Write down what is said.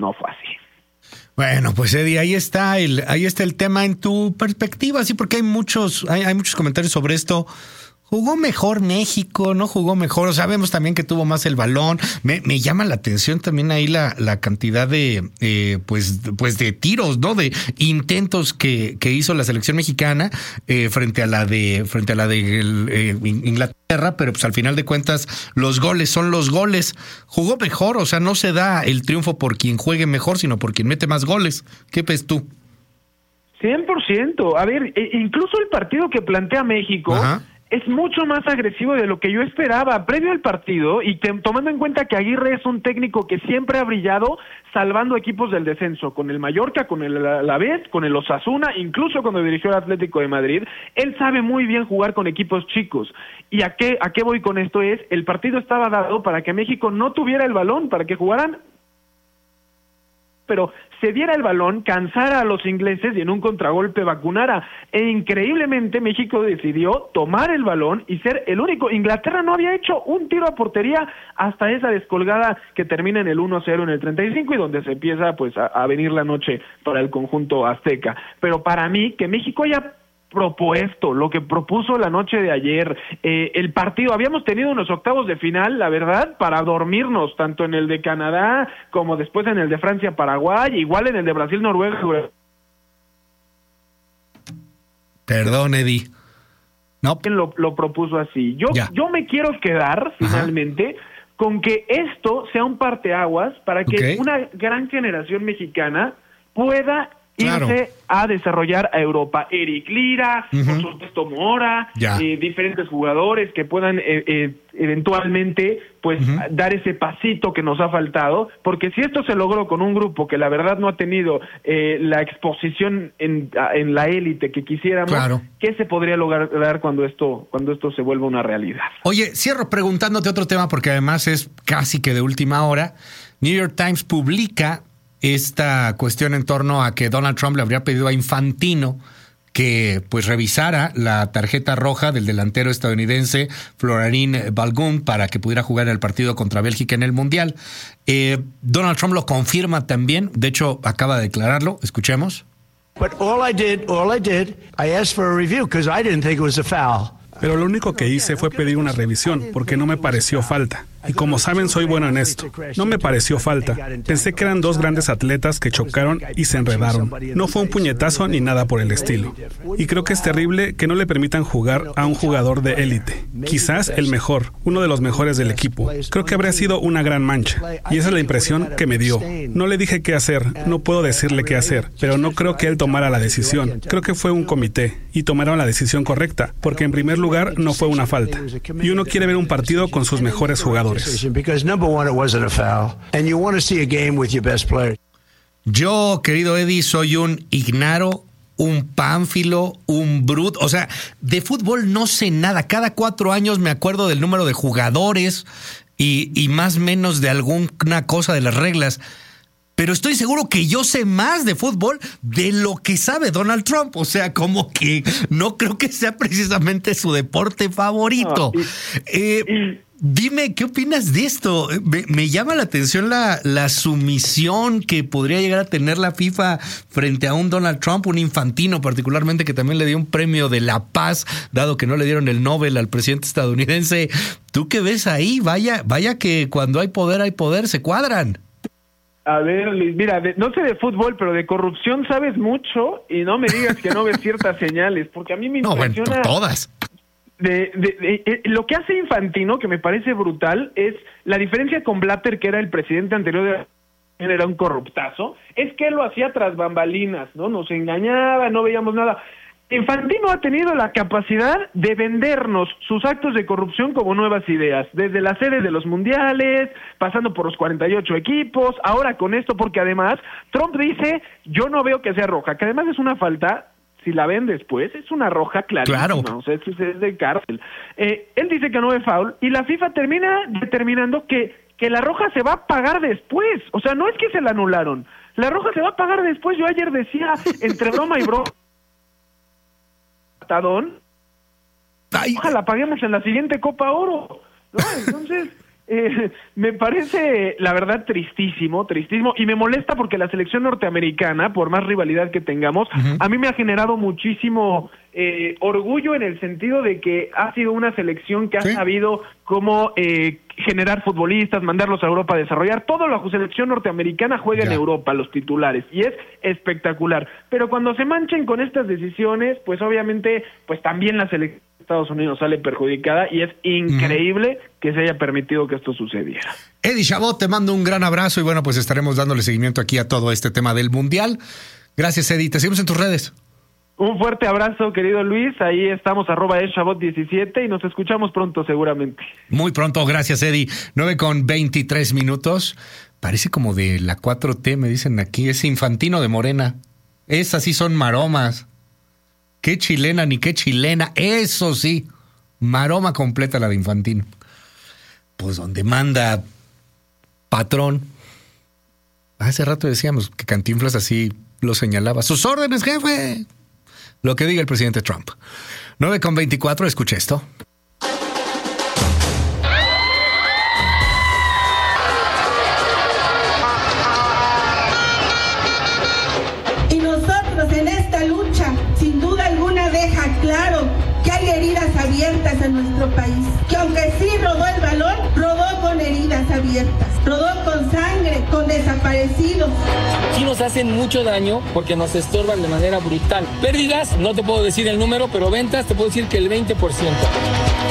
no fue así. Bueno, pues Eddie, ahí está el tema en tu perspectiva, sí, porque hay muchos comentarios sobre esto. Jugó mejor México, no jugó mejor. Sabemos también que tuvo más el balón. Me llama la atención también ahí la cantidad de pues de tiros, ¿no? De intentos que hizo la selección mexicana frente a la de Inglaterra, pero pues al final de cuentas los goles son los goles. Jugó mejor, o sea, no se da el triunfo por quien juegue mejor, sino por quien mete más goles. ¿Qué ves tú? 100%. A ver, incluso el partido que plantea México. Ajá. Es mucho más agresivo de lo que yo esperaba previo al partido y tomando en cuenta que Aguirre es un técnico que siempre ha brillado salvando equipos del descenso, con el Mallorca, con el Alavés, con el Osasuna, incluso cuando dirigió el Atlético de Madrid, él sabe muy bien jugar con equipos chicos. ¿Y a qué voy con esto? El partido estaba dado para que México no tuviera el balón, para que jugaran, pero se diera el balón, cansara a los ingleses y en un contragolpe vacunara. E increíblemente México decidió tomar el balón y ser el único. Inglaterra no había hecho un tiro a portería hasta esa descolgada que termina en el 1-0 en el 35 y donde se empieza pues a venir la noche para el conjunto azteca. Pero para mí, que México haya propuesto, lo que propuso la noche de ayer, el partido, habíamos tenido unos octavos de final, la verdad, para dormirnos, tanto en el de Canadá, como después en el de Francia-Paraguay, igual en el de Brasil-Noruega. Perdón, Eddie. No. Lo propuso así. Yo me quiero quedar, finalmente, con que esto sea un parteaguas para que una gran generación mexicana pueda irse a desarrollar a Europa. Eric Lira, por supuesto Mora, diferentes jugadores que puedan eventualmente pues dar ese pasito que nos ha faltado, porque si esto se logró con un grupo que la verdad no ha tenido la exposición en la élite que quisiéramos, ¿qué se podría lograr cuando esto se vuelva una realidad? Oye, cierro preguntándote otro tema porque además es casi que de última hora. New York Times publica esta cuestión en torno a que Donald Trump le habría pedido a Infantino que pues revisara la tarjeta roja del delantero estadounidense Florin Balogun para que pudiera jugar el partido contra Bélgica en el Mundial. Donald Trump lo confirma también, de hecho acaba de declararlo, escuchemos. But all I did, I asked for a review because I didn't think it was a foul. Pero lo único que hice fue pedir una revisión, porque no me pareció falta. Y como saben, soy bueno en esto. No me pareció falta. Pensé que eran dos grandes atletas que chocaron y se enredaron. No fue un puñetazo ni nada por el estilo. Y creo que es terrible que no le permitan jugar a un jugador de élite. Quizás el mejor, uno de los mejores del equipo. Creo que habría sido una gran mancha. Y esa es la impresión que me dio. No le dije qué hacer, no puedo decirle qué hacer, pero no creo que él tomara la decisión. Creo que fue un comité y tomaron la decisión correcta, porque en primer lugar no fue una falta. Y uno quiere ver un partido con sus mejores jugadores. Yo, querido Eddie, soy un ignaro, un pánfilo, un brut. O sea, de fútbol no sé nada. Cada 4 años me acuerdo del número de jugadores y más o menos de alguna cosa de las reglas. Pero estoy seguro que yo sé más de fútbol de lo que sabe Donald Trump. O sea, como que no creo que sea precisamente su deporte favorito. Dime, ¿qué opinas de esto? Me llama la atención la sumisión que podría llegar a tener la FIFA frente a un Donald Trump, un Infantino particularmente, que también le dio un premio de la paz, dado que no le dieron el Nobel al presidente estadounidense. ¿Tú qué ves ahí? Vaya que cuando hay poder, se cuadran. A ver, Luis, mira, no sé de fútbol, pero de corrupción sabes mucho y no me digas que no ves ciertas señales, porque a mí me impresiona... No, bueno, todas. Lo que hace Infantino, que me parece brutal, es la diferencia con Blatter, que era el presidente anterior era un corruptazo, es que él lo hacía tras bambalinas, ¿no? Nos engañaba, no veíamos nada. Infantino ha tenido la capacidad de vendernos sus actos de corrupción como nuevas ideas, desde la sede de los mundiales, pasando por los 48 equipos, ahora con esto, porque además Trump dice, yo no veo que sea roja, que además es una falta. Si la ven después, es una roja clarísima, claro. O sea, es de cárcel. Él dice que no es foul, y la FIFA termina determinando que la roja se va a pagar después. O sea, no es que se la anularon, la roja se va a pagar después. Yo ayer decía, entre broma y broma, ojalá paguemos en la siguiente Copa Oro, ¿no? Entonces... Me parece, la verdad, tristísimo, y me molesta porque la selección norteamericana, por más rivalidad que tengamos, a mí me ha generado muchísimo orgullo en el sentido de que ha sido una selección que ha sabido cómo generar futbolistas, mandarlos a Europa a desarrollar. Todo la selección norteamericana juega en Europa, los titulares, y es espectacular. Pero cuando se manchen con estas decisiones, pues obviamente, pues también la selección de Estados Unidos sale perjudicada, y es increíble que se haya permitido que esto sucediera. Eddie Chabot, te mando un gran abrazo y bueno, pues estaremos dándole seguimiento aquí a todo este tema del Mundial. Gracias, Eddie. Te seguimos en tus redes. Un fuerte abrazo, querido Luis. Ahí estamos, @Chabot17, y nos escuchamos pronto seguramente. Muy pronto, gracias, Eddie. 9:23. Parece como de la 4T, me dicen aquí. Es Infantino de Morena. Esas sí son maromas. Qué chilena ni qué chilena. Eso sí, maroma completa la de Infantino. Pues donde manda patrón. Hace rato decíamos que Cantinflas así lo señalaba. ¡Sus órdenes, jefe! Lo que diga el presidente Trump. 9:24, escuche esto. Y nosotros en esta lucha, sin duda alguna, deja claro que hay heridas abiertas en nuestro país. Que aunque sí rodó el balón, rodó con heridas abiertas. Rodó con sangre, con desaparecidos. Sí nos hacen mucho daño porque nos estorban de manera brutal. Pérdidas, no te puedo decir el número, pero ventas te puedo decir que el 20%.